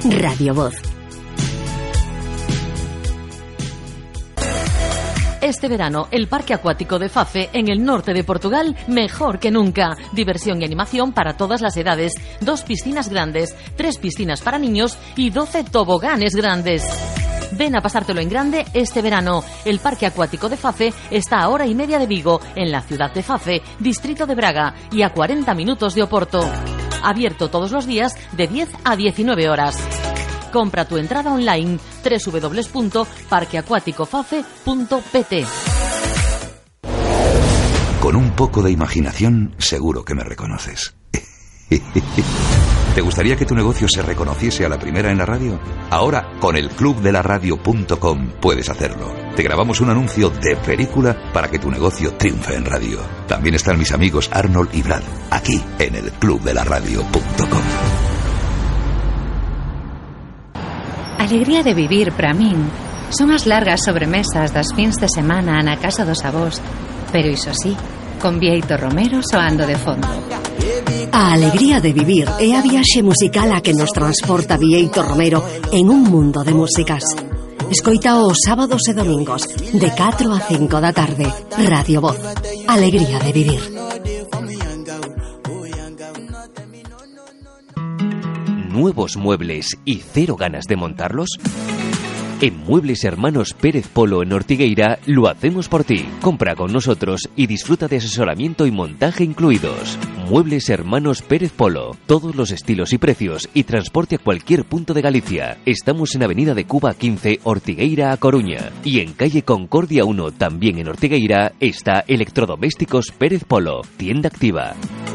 Radio Voz. Este verano, el Parque Acuático de Fafe, en el norte de Portugal, mejor que nunca. Diversión y animación para todas las edades. 2 piscinas grandes, 3 piscinas para niños y 12 toboganes grandes. Ven a pasártelo en grande este verano. El Parque Acuático de Fafe está a 1 hora y media de Vigo, en la ciudad de Fafe, distrito de Braga, y a 40 minutos de Oporto. Abierto todos los días de 10 a 19 horas. Compra tu entrada online www.parqueacuaticofafe.pt. Con un poco de imaginación, seguro que me reconoces. ¿Te gustaría que tu negocio se reconociese a la primera en la radio? Ahora, con el clubdelaradio.com puedes hacerlo. Te grabamos un anuncio de película para que tu negocio triunfe en radio. También están mis amigos Arnold y Brad, aquí en el clubdelaradio.com. Alegría de vivir, para min, son as largas sobremesas das fins de semana na casa dos avós, pero iso sí, con Bieito Romero soando de fondo. A alegría de vivir é a viaxe musical a que nos transporta Bieito Romero en un mundo de músicas. Escoita os sábados e domingos de 4 a 5 da tarde. Radio Voz. Alegría de vivir. ¿Nuevos muebles y cero ganas de montarlos? En Muebles Hermanos Pérez Polo en Ortigueira lo hacemos por ti. Compra con nosotros y disfruta de asesoramiento y montaje incluidos. Muebles Hermanos Pérez Polo. Todos los estilos y precios y transporte a cualquier punto de Galicia. Estamos en Avenida de Cuba 15, Ortigueira a Coruña. Y en calle Concordia 1, también en Ortigueira, está Electrodomésticos Pérez Polo. Tienda activa.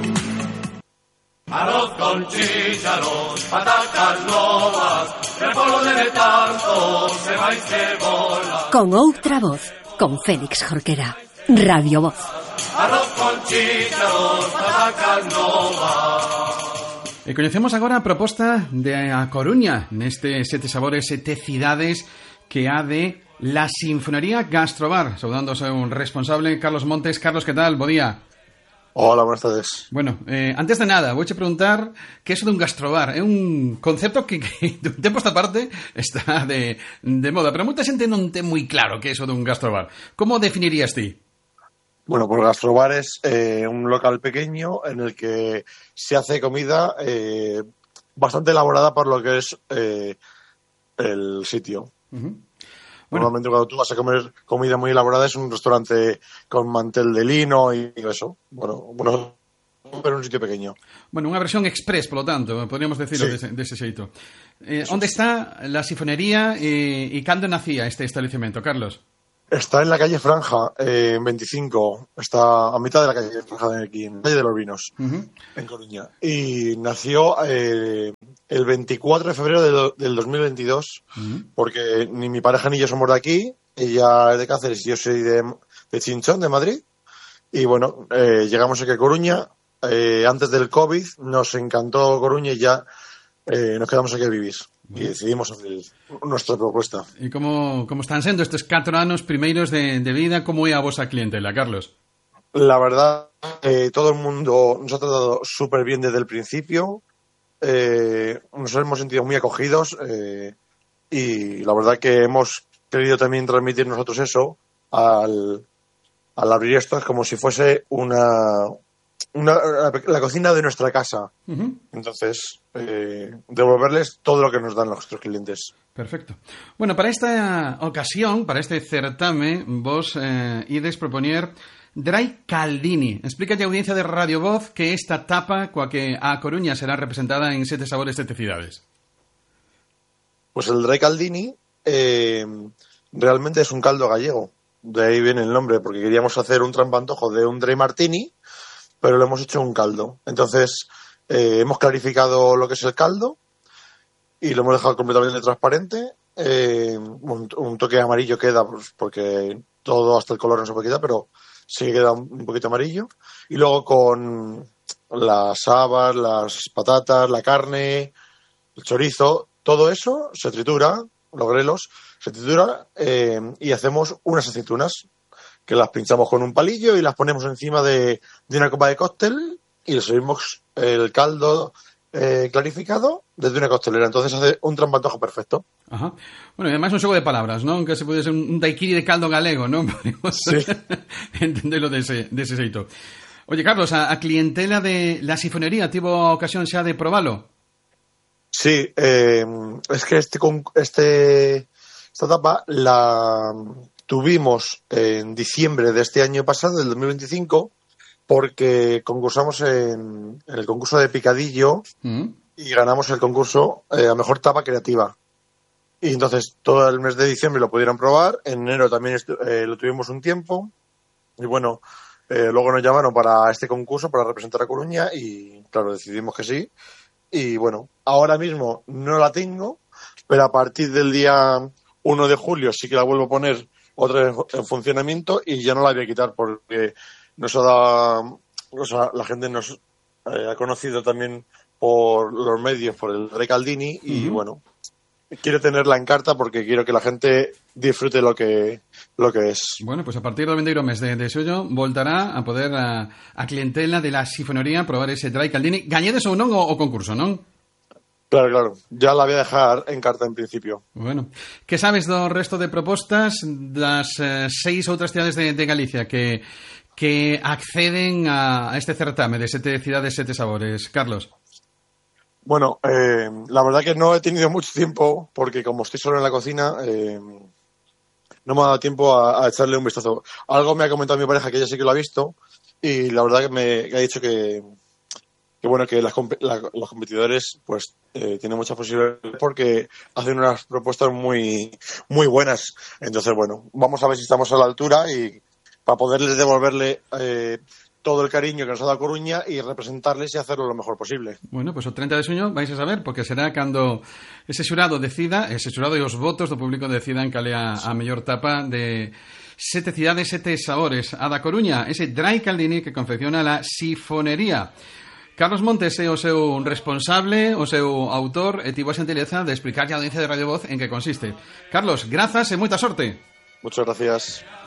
Arroz con chícharos, patatas novas, repollo de tanto, se va y cebola. Con outra voz, con Félix Jorquera. Radio Voz. Arroz con chícharos, patatas novas. E coñecemos agora a proposta de A Coruña, neste Sete Sabores, Sete Cidades, que ha de la Sinfonería Gastrobar. Saudándose un responsable, Carlos Montes. Carlos, que tal? Bo día. Hola, buenas tardes. Bueno, antes de nada, vouche preguntar que é eso dun gastrobar. É un concepto que de un tempo esta parte está de moda, pero moita xente non ten moi claro que é eso dun gastrobar. Como definirías ti? Bueno, pues gastrobar es un local pequeño en el que se hace comida bastante elaborada por lo que es el sitio. Uh-huh. Bueno. Normalmente cuando tú vas a comer comida muy elaborada es un restaurante con mantel de lino y eso. Bueno, pero un sitio pequeño. Bueno, unha versión express, polo tanto, podríamos decirlo sí. Dese xeito. Onde está la Sinfonería e cando nacía este establecemento, Carlos? Está en la calle Franja, en 25. Está a mitad de la calle Franja de aquí, en la calle de los Vinos, en Coruña. Y nació el 24 de febrero del 2022, porque ni mi pareja ni yo somos de aquí. Ella es de Cáceres y yo soy de Chinchón, de Madrid. Y bueno, llegamos aquí a Coruña. Antes del COVID nos encantó Coruña y ya nos quedamos aquí a vivir. Y decidimos hacer nuestra propuesta. E como están sendo estes 4 anos primeiros de vida? Como é a vosa clientela, Carlos? La verdad, todo el mundo nos ha tratado súper bien desde el principio. Nos hemos sentido muy acogidos y la verdad que hemos querido también transmitir nosotros eso al abrir esto. Es como si fuese la cocina de nuestra casa. Uh-huh. Entonces, devolverles todo lo que nos dan nuestros clientes. Perfecto. Bueno, para esta ocasión, para este certame, vos ides propoñer Dry Caldini. Explícate a audiencia de Radio Voz que esta tapa coa que a Coruña será representada en Sete Sabores, Sete Cidades. Pues el Dry Caldini realmente es un caldo gallego. De ahí viene el nombre, porque queríamos hacer un trampantojo de un Dry Martini, pero lo hemos hecho un caldo. Entonces, hemos clarificado lo que es el caldo y lo hemos dejado completamente transparente. Un toque amarillo queda, pues, porque todo hasta el color no se puede quitar, pero sí queda un poquito amarillo. Y luego con las habas, las patatas, la carne, el chorizo, todo eso se tritura, los grelos, se tritura y hacemos unas aceitunas que las pinchamos con un palillo y las ponemos encima de una copa de cóctel y le servimos el caldo clarificado desde una costelera. Entonces hace un trampantojo perfecto. Ajá. Bueno, y además un xogo de palabras, ¿no? Que se puede ser un daiquiri de caldo galego, ¿no? Podemos entenderlo de ese xeito. Oye, Carlos, a clientela de la sifonería tivo ocasión xa de probalo? Sí, es que esta etapa la tuvimos en diciembre de este año pasado, del 2025, porque concursamos en el concurso de picadillo y ganamos el concurso a mejor tapa creativa. Y entonces todo el mes de diciembre lo pudieron probar, en enero también lo tuvimos un tiempo y bueno, luego nos llamaron para este concurso para representar a Coruña y claro, decidimos que sí. Y bueno, ahora mismo no la tengo, pero a partir del día 1 de julio sí que la vuelvo a poner otra vez en funcionamiento y ya no la voy a quitar porque nos ha dado, o sea, la gente nos ha conocido también por los medios, por el Rey Caldini y bueno, quiero tenerla en carta porque quiero que la gente disfrute lo que es. Bueno, pues a partir do vindeiro mes de xullo voltará a poder a clientela de la sifonería probar ese Dry Caldini. Gañedes ou non o concurso, non? Claro. Ya la voy a dejar en carta en principio. Bueno. Que sabes do resto de propostas das 6 outras cidades de Galicia que acceden a este certame de 7 ciudades, 7 sabores? Carlos. Bueno, la verdad que no he tenido mucho tiempo porque como estoy solo en la cocina no me ha dado tiempo a echarle un vistazo. Algo me ha comentado mi pareja que ella sí que lo ha visto y la verdad que me ha dicho que bueno, que los competidores pues tienen muchas posibilidades porque hacen unas propuestas muy, muy buenas. Entonces, bueno, vamos a ver si estamos a la altura y para poderles devolverle todo el cariño que nos ha dado Coruña y representarles y hacerlo lo mejor posible. Bueno, pues o 30 de xuño vais a saber, porque será cando ese xurado e os votos do público decidan cal é a mellor tapa de 7 cidades, 7 sabores. A da Coruña, ese Dry Caldini que confecciona la sifonería. Carlos Montes é o seu responsable, o seu autor, e tivo a xentileza de explicar a audiencia de Radio Voz en que consiste. Carlos, grazas e moita sorte. Muchas gracias.